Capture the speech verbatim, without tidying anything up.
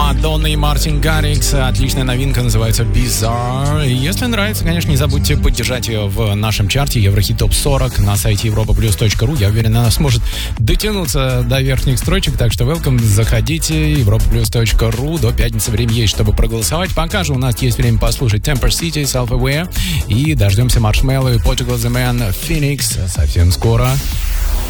Мадонна и Мартин Гаррикс. Отличная новинка, называется Bizarre. И если нравится, конечно, не забудьте поддержать ее в нашем чарте Еврохит Топ сорок на сайте европа плюс точка ру. Я уверен, она сможет дотянуться до верхних строчек. Так что welcome, заходите, европа плюс точка ру. До пятницы время есть, чтобы проголосовать. Пока же у нас есть время послушать Temper City, Self-Aware. И дождемся Marshmello и Portugal The Man Phoenix совсем скоро.